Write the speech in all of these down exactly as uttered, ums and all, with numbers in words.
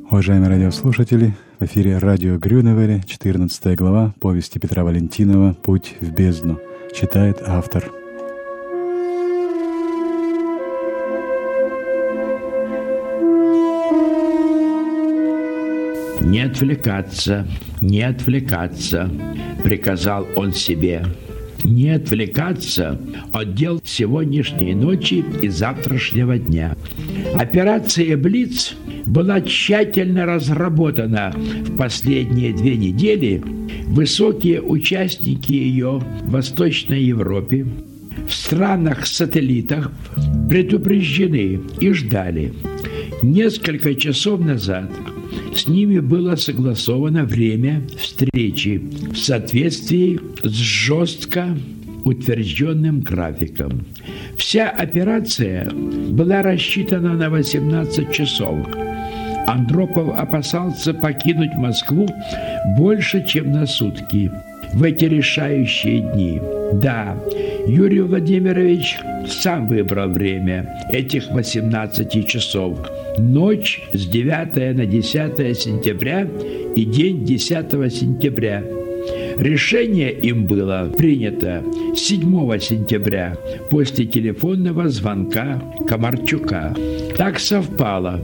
Уважаемые радиослушатели, в эфире радио Грюневеля, четырнадцатая глава повести Петра Валентинова «Путь в бездну». Читает автор. «Не отвлекаться, не отвлекаться», — приказал он себе. «Не отвлекаться от дел сегодняшней ночи и завтрашнего дня». Операция «Блиц» была тщательно разработана в последние две недели. Высокие участники ее в Восточной Европе, в странах-сателлитах предупреждены и ждали. Несколько часов назад с ними было согласовано время встречи в соответствии с жестко утвержденным графиком. Вся операция была рассчитана на восемнадцать часов. Андропов опасался покинуть Москву больше, чем на сутки в эти решающие дни. Да, Юрий Владимирович сам выбрал время этих восемнадцати часов. Ночь с девятого на десятое сентября и день десятого сентября. Решение им было принято седьмого сентября после телефонного звонка Комарчука. Так совпало.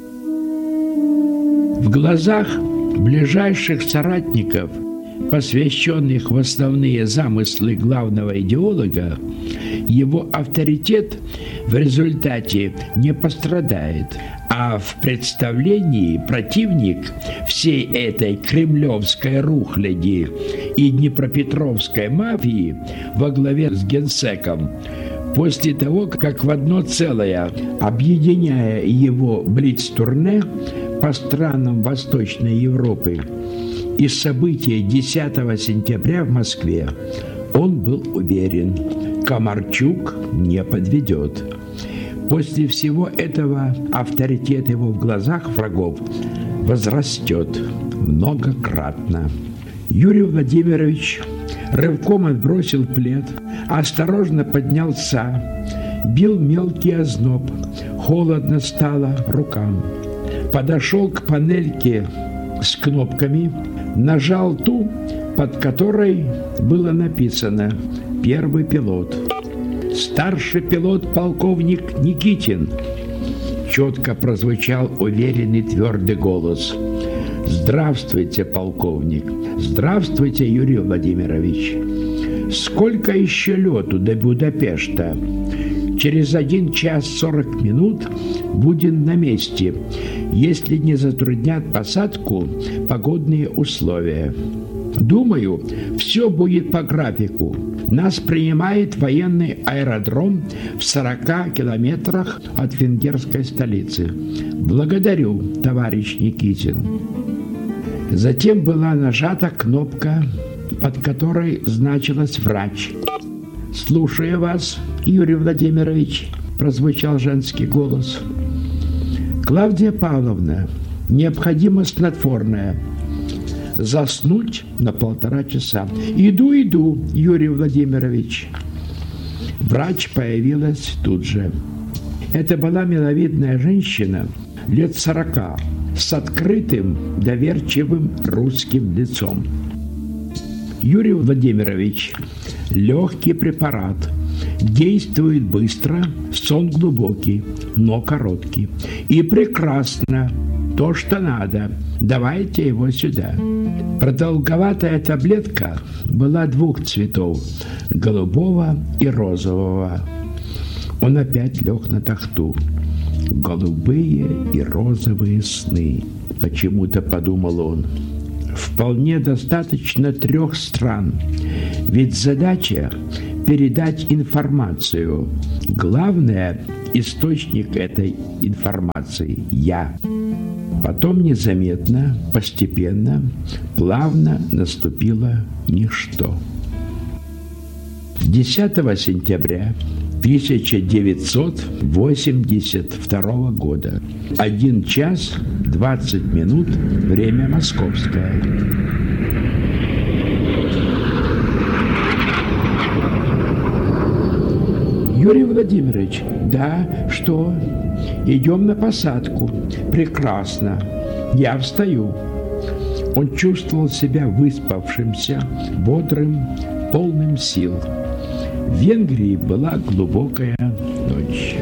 В глазах ближайших соратников, посвященных в основные замыслы главного идеолога, его авторитет в результате не пострадает, а в представлении противник всей этой кремлевской рухляди и днепропетровской мафии во главе с генсеком, после того, как в одно целое, объединяя его блиц-турне по странам Восточной Европы и события десятого сентября в Москве, он был уверен, Комарчук не подведет. После всего этого авторитет его в глазах врагов возрастет многократно. Юрий Владимирович рывком отбросил плед, осторожно поднялся, бил мелкий озноб, холодно стало рукам. Подошел к панельке с кнопками, нажал ту, под которой было написано «Первый пилот». «Старший пилот полковник Никитин», четко прозвучал уверенный твердый голос. «Здравствуйте, полковник». «Здравствуйте, Юрий Владимирович». «Сколько еще лету до Будапешта?» «Через один час сорок минут будем на месте, если не затруднят посадку погодные условия. Думаю, все будет по графику. Нас принимает военный аэродром в сорока километрах от венгерской столицы. Благодарю, товарищ Никитин». Затем была нажата кнопка, под которой значилось «Врач». «Слушаю вас, Юрий Владимирович», – прозвучал женский голос. «Клавдия Павловна, необходимо снотворное. Заснуть на полтора часа». «Иду, иду, Юрий Владимирович». Врач появилась тут же. Это была миловидная женщина лет сорока с открытым, доверчивым русским лицом. «Юрий Владимирович, легкий препарат. Действует быстро, сон глубокий, но короткий. И прекрасно. То, что надо. Давайте его сюда». Продолговатая таблетка была двух цветов – голубого и розового. Он опять лег на тахту. «Голубые и розовые сны», – почему-то подумал он. «Вполне достаточно трех стран. Ведь задача – передать информацию. Главное – источник этой информации – я». Потом незаметно, постепенно, плавно наступило ничто. десятого сентября тысяча девятьсот восемьдесят второго года. Один час двадцать минут, время московское. Юрий Владимирович, да, что? Идем на посадку. Прекрасно. Я встаю. Он чувствовал себя выспавшимся, бодрым, полным сил. В Венгрии была глубокая ночь.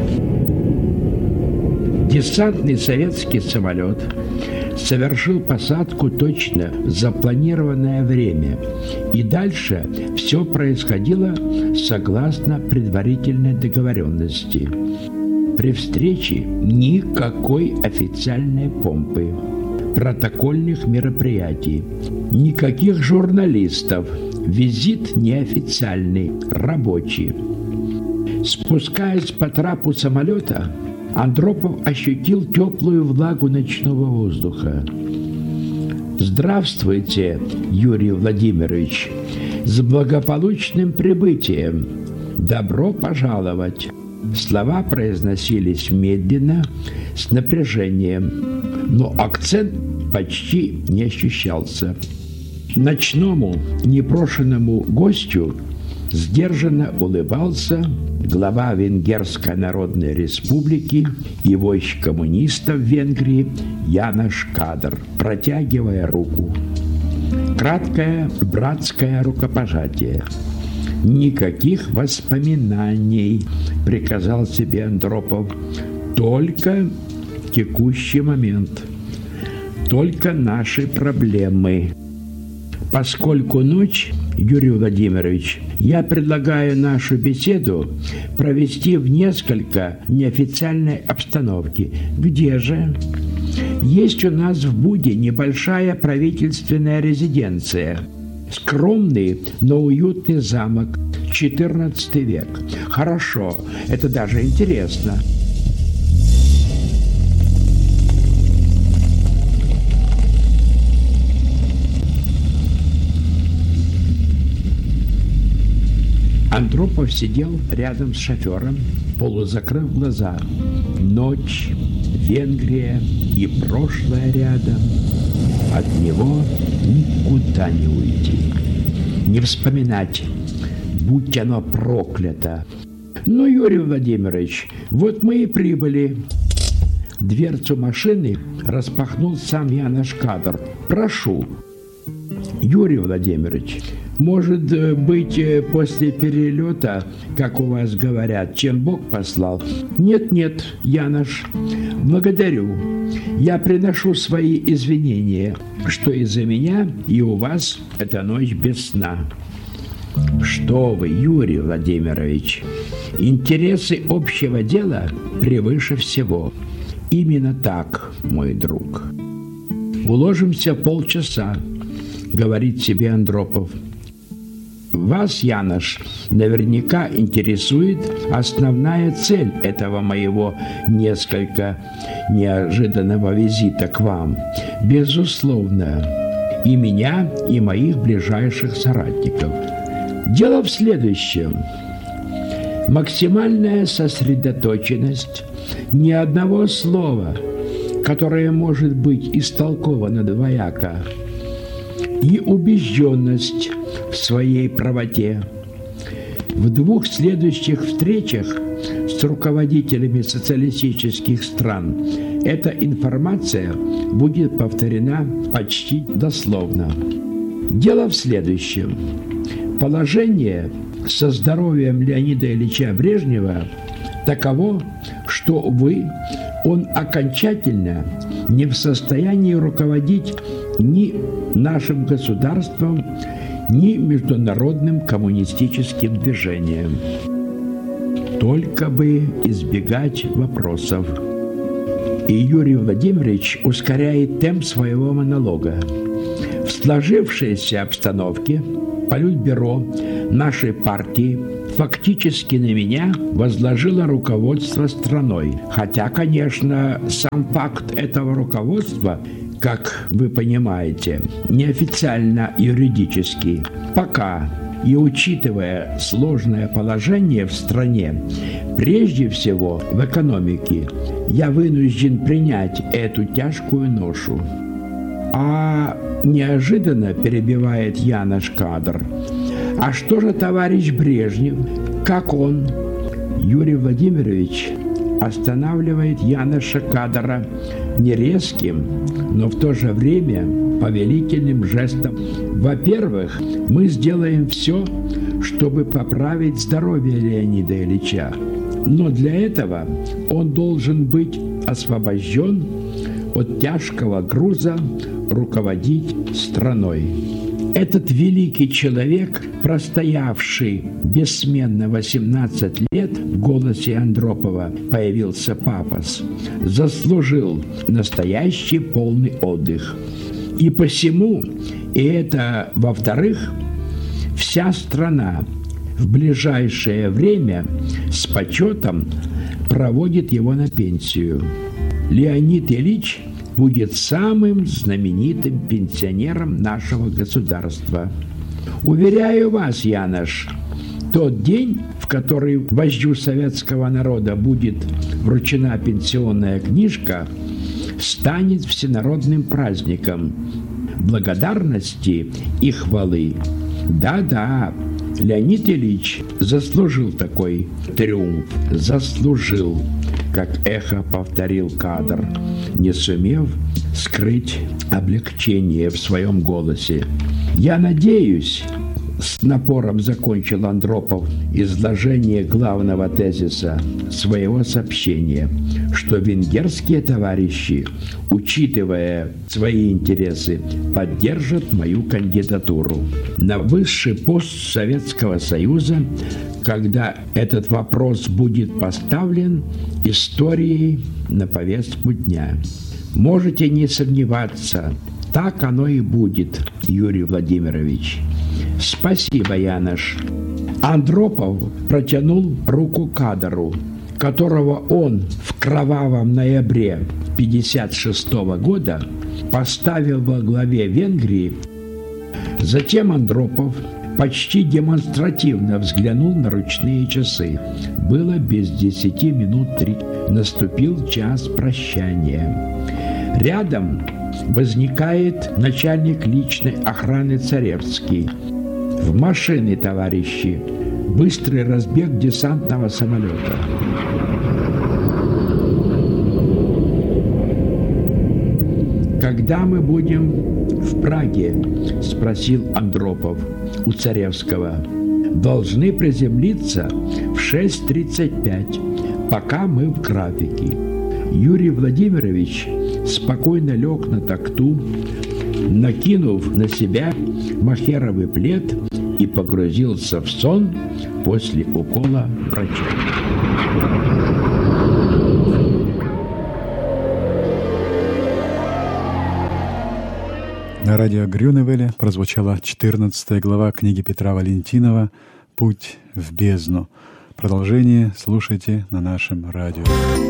Десантный советский самолет совершил посадку точно в запланированное время, и дальше все происходило согласно предварительной договоренности. При встрече никакой официальной помпы, протокольных мероприятий, никаких журналистов, визит неофициальный, рабочий. Спускаясь по трапу самолета, Андропов ощутил теплую влагу ночного воздуха. «Здравствуйте, Юрий Владимирович! С благополучным прибытием! Добро пожаловать!» Слова произносились медленно, с напряжением, но акцент почти не ощущался. Ночному непрошенному гостю сдержанно улыбался глава Венгерской Народной Республики и вождь коммунистов в Венгрии Янош Кадр, протягивая руку. Краткое братское рукопожатие. «Никаких воспоминаний», — приказал себе Андропов, — «только текущий момент, только наши проблемы». Поскольку ночь, Юрий Владимирович, я предлагаю нашу беседу провести в несколько неофициальной обстановке. Где же? Есть у нас в Буде небольшая правительственная резиденция. Скромный, но уютный замок, четырнадцатый век. Хорошо, это даже интересно. Андропов сидел рядом с шофером, полузакрыв глаза. Ночь, Венгрия и прошлое рядом. От него никуда не уйти, не вспоминать, будь оно проклято. Ну, Юрий Владимирович, вот мы и прибыли. Дверцу машины распахнул сам Янош Кадр. Прошу. Юрий Владимирович, может быть, после перелета, как у вас говорят, чем Бог послал? Нет-нет, Янош, благодарю. Я приношу свои извинения, что из-за меня и у вас эта ночь без сна. Что вы, Юрий Владимирович, интересы общего дела превыше всего. Именно так, мой друг. Уложимся полчаса, говорит себе Андропов. Вас, Янош, наверняка интересует основная цель этого моего несколько неожиданного визита к вам. Безусловно, и меня, и моих ближайших соратников. Дело в следующем. Максимальная сосредоточенность, ни одного слова, которое может быть истолковано двояко, и убежденность в своей правоте. В двух следующих встречах с руководителями социалистических стран эта информация будет повторена почти дословно. Дело в следующем. Положение со здоровьем Леонида Ильича Брежнева таково, что, увы, он окончательно не в состоянии руководить ни нашим государством, ни международным коммунистическим движением. Только бы избегать вопросов. И Юрий Владимирович ускоряет темп своего монолога. В сложившейся обстановке Политбюро нашей партии фактически на меня возложило руководство страной. Хотя, конечно, сам факт этого руководства, как вы понимаете, неофициально юридически, пока, и учитывая сложное положение в стране, прежде всего в экономике, я вынужден принять эту тяжкую ношу. А неожиданно перебивает Янош Кадр. А что же товарищ Брежнев? Как он? Юрий Владимирович, останавливает Яноша Кадара не резким, но в то же время повелительным жестом. Во-первых, мы сделаем все, чтобы поправить здоровье Леонида Ильича. Но для этого он должен быть освобожден от тяжкого груза руководить страной. Этот великий человек, простоявший бессменно восемнадцать лет, в голосе Андропова появился пафос, заслужил настоящий полный отдых. И посему, и это во-вторых, вся страна в ближайшее время с почетом проводит его на пенсию. Леонид Ильич будет самым знаменитым пенсионером нашего государства. Уверяю вас, Янош, тот день, в который вождю советского народа будет вручена пенсионная книжка, станет всенародным праздником благодарности и хвалы. Да-да, Леонид Ильич заслужил такой триумф, заслужил, как эхо повторил Кадр, не сумев скрыть облегчение в своем голосе. «Я надеюсь», — с напором закончил Андропов изложение главного тезиса своего сообщения, что венгерские товарищи, учитывая свои интересы, поддержат мою кандидатуру на высший пост Советского Союза, когда этот вопрос будет поставлен историей на повестку дня. Можете не сомневаться, так оно и будет, Юрий Владимирович. Спасибо, Янош. Андропов протянул руку Кадару, которого он в кровавом ноябре пятьдесят шестого года поставил во главе Венгрии. Затем Андропов почти демонстративно взглянул на ручные часы. Было без десяти минут три. Наступил час прощания. Рядом возникает начальник личной охраны Царевский. В машины, товарищи. Быстрый разбег десантного самолета. «Когда мы будем в Праге?» – спросил Андропов у Царевского. «Должны приземлиться в шесть тридцать пять, пока мы в графике». Юрий Владимирович спокойно лег на тахту, накинув на себя махеровый плед, и погрузился в сон после укола врача. На радио Грюневеле прозвучала четырнадцатая глава книги Петра Валентинова «Путь в бездну». Продолжение слушайте на нашем радио.